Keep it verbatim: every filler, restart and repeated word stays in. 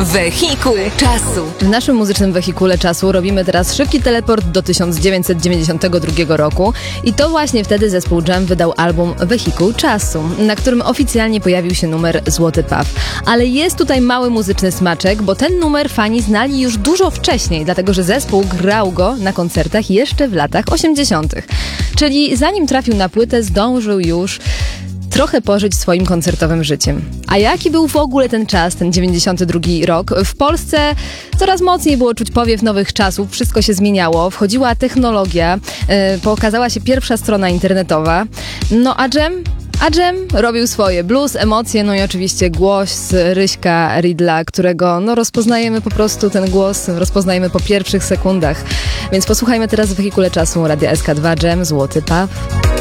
Wehikuł czasu. W naszym muzycznym wehikule czasu robimy teraz szybki teleport do tysiąc dziewięćset dziewięćdziesiątego drugiego roku i to właśnie wtedy zespół Jam wydał album Wehikuł czasu, na którym oficjalnie pojawił się numer Złoty Paw. Ale jest tutaj mały muzyczny smaczek, bo ten numer fani znali już dużo wcześniej, dlatego że zespół grał go na koncertach jeszcze w latach osiemdziesiątych. Czyli zanim trafił na płytę, zdążył już trochę pożyć swoim koncertowym życiem. A jaki był w ogóle ten czas, ten dziewięćdziesiąty drugi rok? W Polsce coraz mocniej było czuć powiew nowych czasów, wszystko się zmieniało, wchodziła technologia, yy, pokazała się pierwsza strona internetowa. No a Jam? A Jam robił swoje, blues, emocje, no i oczywiście głos Ryśka Ridla, którego no rozpoznajemy po prostu, ten głos rozpoznajemy po pierwszych sekundach. Więc posłuchajmy teraz w wehikule czasu Radia S K dwa, Jam, Złoty Paw.